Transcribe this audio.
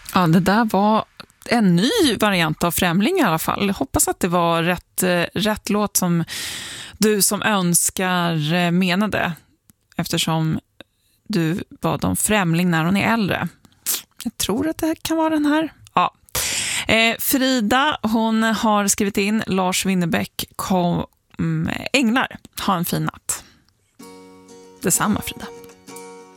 Ja, det där var en ny variant av Främling i alla fall. Jag hoppas att det var rätt låt som du som önskar menade, eftersom du bad om Främling när hon är äldre. Jag tror att det kan vara den här. Ja. Frida, hon har skrivit in Lars Winnerbäck, Änglar. Ha en fin natt. Detsamma, Frida.